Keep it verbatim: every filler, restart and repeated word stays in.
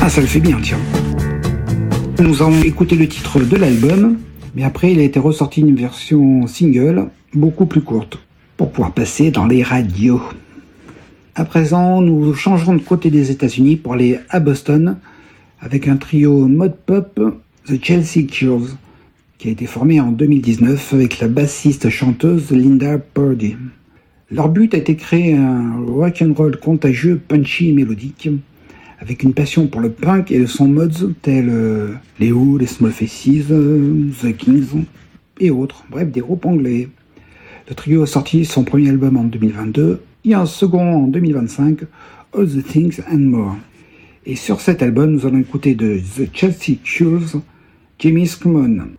Ah, ça le fait bien, tiens. Nous avons écouté le titre de l'album, mais après il a été ressorti une version single, beaucoup plus courte, pour pouvoir passer dans les radios. À présent, nous changerons de côté des États-Unis pour aller à Boston, avec un trio mod pop, The Chelsea Cures, qui a été formé en deux mille dix-neuf avec la bassiste-chanteuse Linda Purdy. Leur but a été de créer un rock'n'roll contagieux, punchy et mélodique, avec une passion pour le punk et le son mods tels euh, les Who, les Small Faces, euh, The Kings et autres, bref des groupes anglais. Le trio a sorti son premier album en deux mille vingt-deux et un second en deux mille vingt-cinq, All the Things and More. Et sur cet album, nous allons écouter de The Chelsea Cures, Jimmy's Come On.